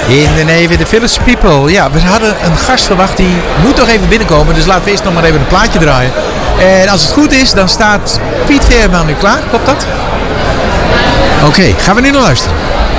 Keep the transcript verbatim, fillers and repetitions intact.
In de neven, de Village People. Ja, we hadden een gast verwacht, die moet nog even binnenkomen. Dus laten we eerst nog maar even een plaatje draaien. En als het goed is, dan staat Piet Veerman nu klaar. Klopt dat? Oké, okay, gaan we nu naar luisteren.